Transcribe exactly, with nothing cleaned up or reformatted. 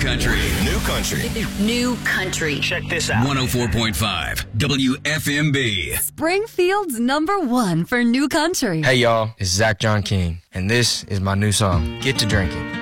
country. New country. New country. Check this out. one oh four point five W F M B. Springfield's number one for new country. Hey, y'all. It's Zach John King, and this is my new song, Get to Drinking.